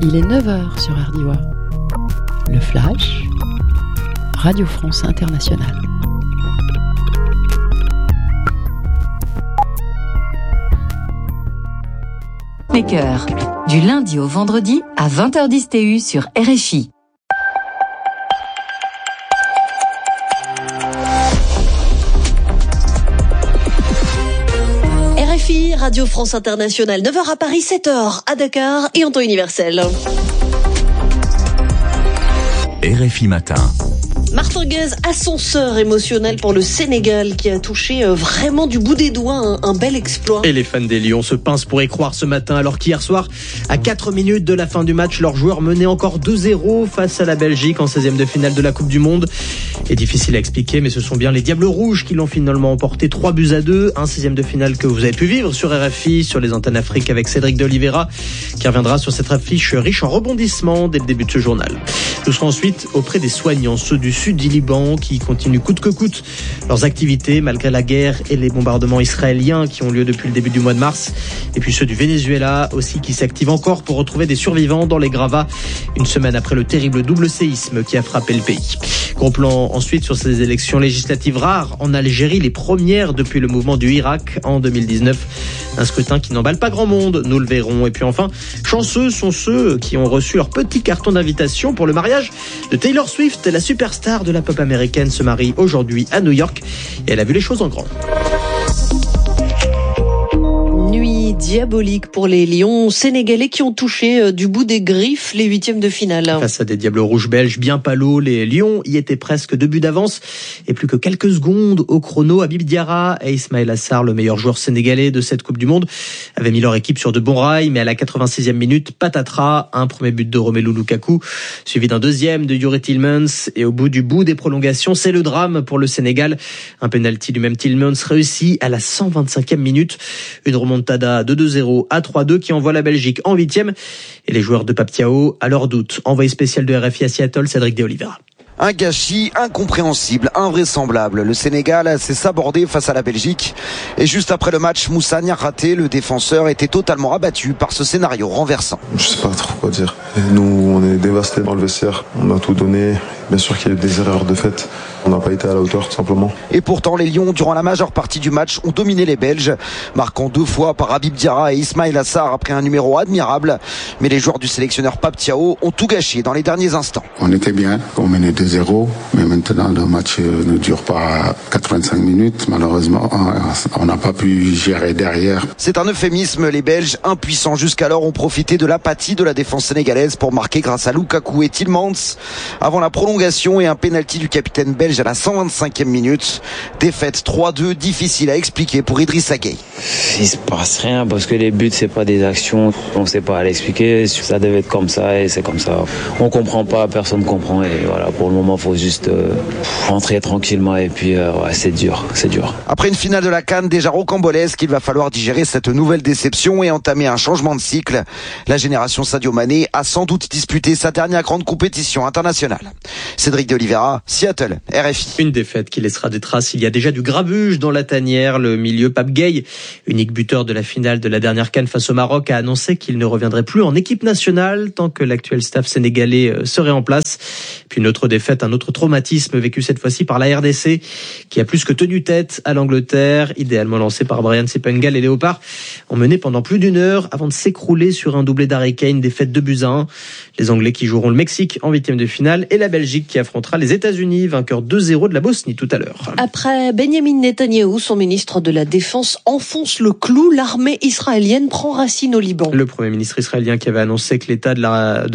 Il est 9h sur RDIWA. Le Flash, Radio France Internationale. Maker, du lundi au vendredi à 20h10 TU sur RFI. RFI, Radio France Internationale, 9h à Paris, 7h à Dakar et en temps universel. RFI Matin. Martin Guez, ascenseur émotionnel pour le Sénégal qui a touché vraiment du bout des doigts un bel exploit. Et les fans des Lions se pincent pour y croire ce matin, alors qu'hier soir, à 4 minutes de la fin du match, leurs joueurs menaient encore 2-0 face à la Belgique en 16e de finale de la Coupe du Monde. Et difficile à expliquer, mais ce sont bien les Diables Rouges qui l'ont finalement emporté 3-2, un 16e de finale que vous avez pu vivre sur RFI, sur les antennes Afrique avec Cédric de Oliveira, qui reviendra sur cette affiche riche en rebondissements dès le début de ce journal. Nous serons ensuite auprès des soignants, ceux du sud du Liban, qui continuent coûte que coûte leurs activités malgré la guerre et les bombardements israéliens qui ont lieu depuis le début du mois de mars. Et puis ceux du Venezuela aussi qui s'activent encore pour retrouver des survivants dans les gravats une semaine après le terrible double séisme qui a frappé le pays. Gros plan ensuite sur ces élections législatives rares en Algérie, les premières depuis le mouvement du Irak en 2019. Un scrutin qui n'emballe pas grand monde, nous le verrons. Et puis enfin, chanceux sont ceux qui ont reçu leur petit carton d'invitation pour le mariage de Taylor Swift. La superstar de la pop américaine se marie aujourd'hui à New York et elle a vu les choses en grand. Nuit diabolique pour les Lions sénégalais qui ont touché du bout des griffes les huitièmes de finale. Face à des Diables Rouges belges bien palos, les Lions y étaient presque 2 buts d'avance et plus que quelques secondes au chrono. Habib Diarra et Ismaïla Sarr, le meilleur joueur sénégalais de cette Coupe du Monde, avaient mis leur équipe sur de bons rails, mais à la 86e minute, patatras, un premier but de Romelu Lukaku, suivi d'un deuxième de Youri Tielemans, et au bout des prolongations, c'est le drame pour le Sénégal. Un penalty du même Tielemans réussi à la 125e minute, une remontada de 2-0 à 3-2 qui envoie la Belgique en 8e, et les joueurs de Pape Thiaw à leur doute. Envoyé spécial de RFI à Seattle, Cédric de Oliveira. Un gâchis incompréhensible, invraisemblable. Le Sénégal s'est sabordé face à la Belgique. Et juste après le match, Moussa Niakhaté, le défenseur, était totalement abattu par ce scénario renversant. Je sais pas trop quoi dire. Nous, on est dévastés dans le vestiaire. On a tout donné. Bien sûr qu'il y a eu des erreurs de fait. On n'a pas été à la hauteur, tout simplement. Et pourtant, les Lions, durant la majeure partie du match, ont dominé les Belges, marquant 2 fois par Habib Diarra et Ismaïla Sarr après un numéro admirable. Mais les joueurs du sélectionneur Pape Thiaw ont tout gâché dans les derniers instants. On était bien, on menait 2-0, mais maintenant le match ne dure pas 85 minutes. Malheureusement, on n'a pas pu gérer derrière. C'est un euphémisme. Les Belges, impuissants jusqu'alors, ont profité de l'apathie de la défense sénégalaise pour marquer grâce à Lukaku et Tielemans avant la prolongation et un pénalty du capitaine belge à la 125e minute. Défaite 3-2, difficile à expliquer pour Idrissa Gueye. Il se passe rien parce que les buts c'est pas des actions, on sait pas à l'expliquer, ça devait être comme ça et c'est comme ça. On comprend pas, personne comprend et voilà, pour le moment faut juste rentrer tranquillement et puis c'est dur. Après une finale de la CAN déjà rocambolesque, il va falloir digérer cette nouvelle déception et entamer un changement de cycle. La génération Sadio Mané a sans doute disputé sa dernière grande compétition internationale. Cédric de Oliveira, Seattle, RFI. Une défaite qui laissera des traces. Il y a déjà du grabuge dans la tanière. Le milieu Pape Gueye, unique buteur de la finale de la dernière CAN face au Maroc, a annoncé qu'il ne reviendrait plus en équipe nationale tant que l'actuel staff sénégalais serait en place. Puis une autre défaite, un autre traumatisme vécu cette fois-ci par la RDC qui a plus que tenu tête à l'Angleterre, idéalement lancé par Brian Sepengal. Les Léopards ont mené pendant plus d'1 heure avant de s'écrouler sur un doublé d'Harry Kane, défaite 2-1. Les Anglais qui joueront le Mexique en 8e de finale et la Belgique qui affrontera les États-Unis, vainqueur 2-0 de la Bosnie tout à l'heure. Après Benyamin Netanyahou, son ministre de la Défense enfonce le clou. L'armée israélienne prend racine au Liban. Le Premier ministre israélien qui avait annoncé que l'armée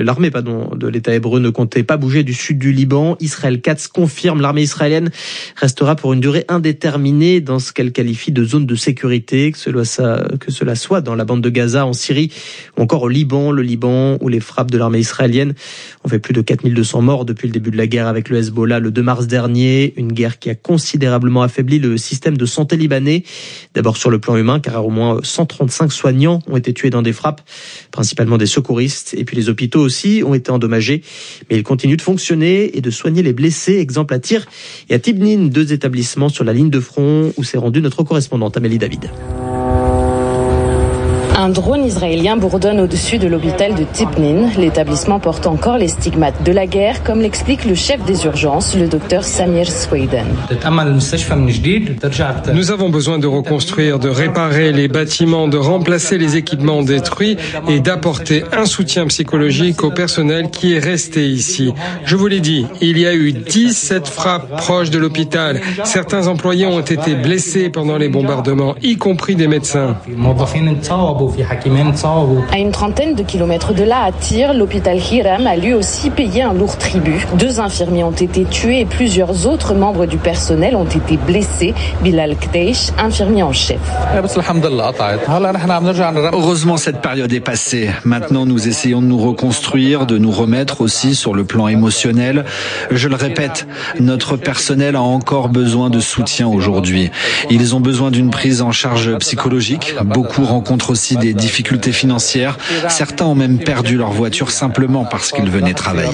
de l'État hébreu ne comptait pas bouger du sud du Liban. Israël Katz confirme l'armée israélienne restera pour une durée indéterminée dans ce qu'elle qualifie de zone de sécurité, que cela soit dans la bande de Gaza, en Syrie ou encore au Liban. Le Liban où les frappes de l'armée israélienne ont fait plus de 4200 morts depuis le début de la guerre avec le Hezbollah le 2 mars dernier. Une guerre qui a considérablement affaibli le système de santé libanais. D'abord sur le plan humain, car au moins 135 soignants ont été tués dans des frappes, principalement des secouristes. Et puis les hôpitaux aussi ont été endommagés. Mais ils continuent de fonctionner et de soigner les blessés. Exemple à Tyr et à Tibnin, 2 établissements sur la ligne de front où s'est rendue notre correspondante Amélie David. Un drone israélien bourdonne au-dessus de l'hôpital de Tibnin. L'établissement porte encore les stigmates de la guerre, comme l'explique le chef des urgences, le docteur Samir Sweden. Nous avons besoin de reconstruire, de réparer les bâtiments, de remplacer les équipements détruits et d'apporter un soutien psychologique au personnel qui est resté ici. Je vous l'ai dit, il y a eu 17 frappes proches de l'hôpital. Certains employés ont été blessés pendant les bombardements, y compris des médecins. À une trentaine de kilomètres de là, à Tyr, l'hôpital Hiram a lui aussi payé un lourd tribut. 2 infirmiers ont été tués et plusieurs autres membres du personnel ont été blessés. Bilal Kdeish, infirmier en chef. Heureusement, cette période est passée. Maintenant, nous essayons de nous reconstruire, de nous remettre aussi sur le plan émotionnel. Je le répète, notre personnel a encore besoin de soutien aujourd'hui. Ils ont besoin d'une prise en charge psychologique. Beaucoup rencontrent aussi des difficultés financières. Certains ont même perdu leur voiture simplement parce qu'ils venaient travailler.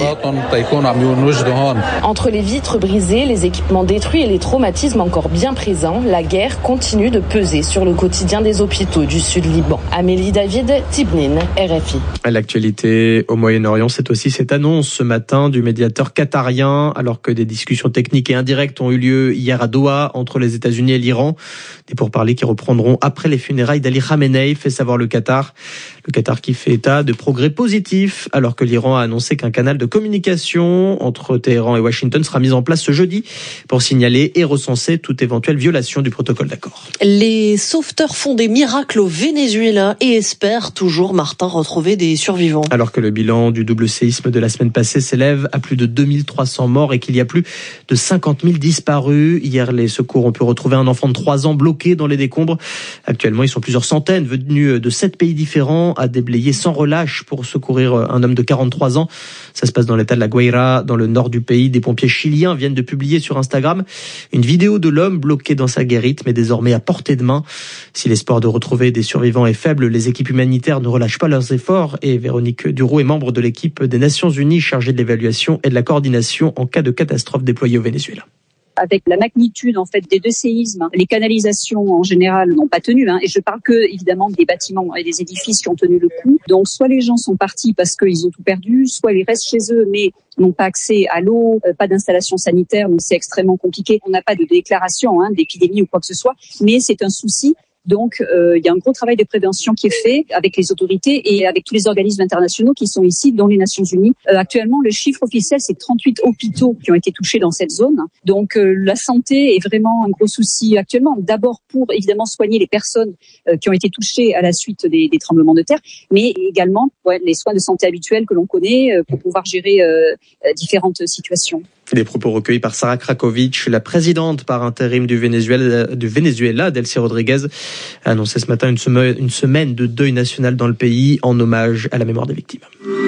Entre les vitres brisées, les équipements détruits et les traumatismes encore bien présents, la guerre continue de peser sur le quotidien des hôpitaux du Sud-Liban. Amélie David, Tibnin, RFI. L'actualité au Moyen-Orient, c'est aussi cette annonce ce matin du médiateur qatarien, alors que des discussions techniques et indirectes ont eu lieu hier à Doha entre les États-Unis et l'Iran. Des pourparlers qui reprendront après les funérailles d'Ali Khamenei, fait savoir le Qatar. Le Qatar qui fait état de progrès positifs, alors que l'Iran a annoncé qu'un canal de communication entre Téhéran et Washington sera mis en place ce jeudi pour signaler et recenser toute éventuelle violation du protocole d'accord. Les sauveteurs font des miracles au Venezuela et espèrent toujours, Martin, retrouver des survivants. Alors que le bilan du double séisme de la semaine passée s'élève à plus de 2300 morts et qu'il y a plus de 50 000 disparus. Hier, les secours ont pu retrouver un enfant de 3 ans bloqué dans les décombres. Actuellement, ils sont plusieurs centaines venus de 7 pays différents à déblayer sans relâche pour secourir un homme de 43 ans. Ça se passe dans l'état de la Guaira, dans le nord du pays. Des pompiers chiliens viennent de publier sur Instagram une vidéo de l'homme bloqué dans sa guérite, mais désormais à portée de main. Si l'espoir de retrouver des survivants est faible, les équipes humanitaires ne relâchent pas leurs efforts et Véronique Duro est membre de l'équipe des Nations Unies chargée de l'évaluation et de la coordination en cas de catastrophe déployée au Venezuela. Avec la magnitude en fait des 2 séismes, les canalisations en général n'ont pas tenu. Et je parle que évidemment des bâtiments et des édifices qui ont tenu le coup. Donc soit les gens sont partis parce qu'ils ont tout perdu, soit ils restent chez eux mais n'ont pas accès à l'eau, pas d'installation sanitaire, donc c'est extrêmement compliqué. On n'a pas de déclaration d'épidémie ou quoi que ce soit, mais c'est un souci. Donc, il y a un gros travail de prévention qui est fait avec les autorités et avec tous les organismes internationaux qui sont ici, dont les Nations Unies. Actuellement, le chiffre officiel, c'est 38 hôpitaux qui ont été touchés dans cette zone. Donc, la santé est vraiment un gros souci actuellement. D'abord pour, évidemment, soigner les personnes qui ont été touchées à la suite des tremblements de terre, mais également les soins de santé habituels que l'on connaît pour pouvoir gérer différentes situations. Les propos recueillis par Sarah Krakovic, la présidente par intérim du Venezuela, Delcy Rodriguez, a annoncé ce matin une semaine de deuil national dans le pays en hommage à la mémoire des victimes.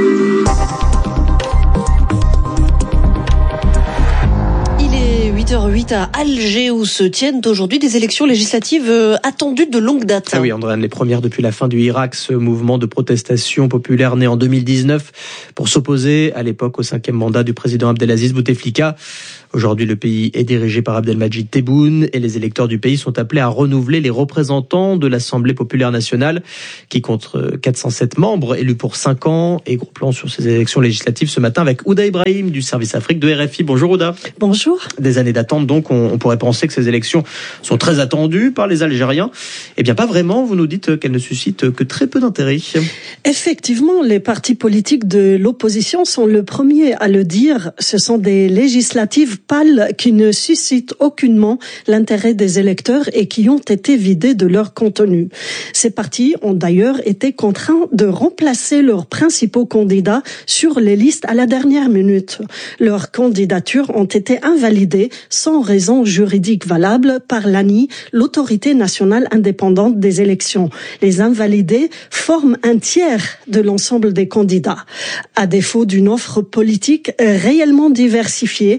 Il est 8h08 à Alger où se tiennent aujourd'hui des élections législatives attendues de longue date. Ah oui, Andréane, les premières depuis la fin du Irak, ce mouvement de protestation populaire né en 2019 pour s'opposer à l'époque au 5e mandat du président Abdelaziz Bouteflika. Aujourd'hui, le pays est dirigé par Abdelmajid Tebboune et les électeurs du pays sont appelés à renouveler les représentants de l'Assemblée populaire nationale qui compte 407 membres élus pour 5 ans. Et gros plan sur ces élections législatives ce matin avec Ouda Ibrahim du service Afrique de RFI. Bonjour Ouda. Bonjour. Des années d'attente donc, on pourrait penser que ces élections sont très attendues par les Algériens. Eh bien pas vraiment, vous nous dites qu'elles ne suscitent que très peu d'intérêt. Effectivement, les partis politiques de l'opposition sont le premier à le dire. Ce sont des législatives pâles qui ne suscitent aucunement l'intérêt des électeurs et qui ont été vidés de leur contenu. Ces partis ont d'ailleurs été contraints de remplacer leurs principaux candidats sur les listes à la dernière minute. Leurs candidatures ont été invalidées sans raison juridique valable par l'ANI, l'autorité nationale indépendante des élections. Les invalidés forment un tiers de l'ensemble des candidats. À défaut d'une offre politique réellement diversifiée, l'Algérie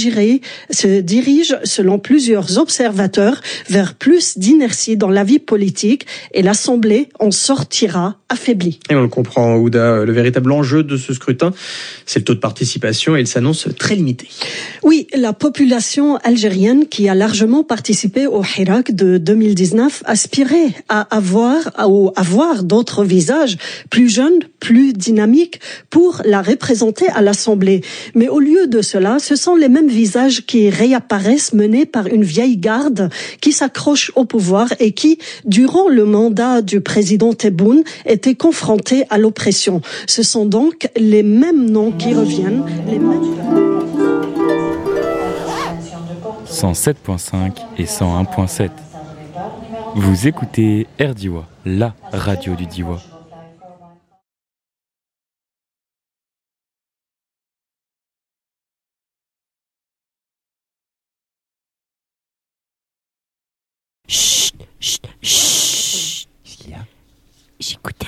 Algérie se dirige, selon plusieurs observateurs, vers plus d'inertie dans la vie politique et l'Assemblée en sortira affaiblie. Et on le comprend, Ouda, le véritable enjeu de ce scrutin, c'est le taux de participation et il s'annonce très limité. Oui, la population algérienne qui a largement participé au Hirak de 2019 aspirait à avoir d'autres visages plus jeunes, plus dynamiques pour la représenter à l'Assemblée. Mais au lieu de cela, ce sont les mêmes visages qui réapparaissent menés par une vieille garde qui s'accroche au pouvoir et qui, durant le mandat du président Tebboune, était confronté à l'oppression. Ce sont donc les mêmes noms qui reviennent, les mêmes... 107.5 et 101.7. Vous écoutez RDiwa, la radio du Diwa. Chut, chut, chut. Qu'est-ce qu'il y a ? J'écoutais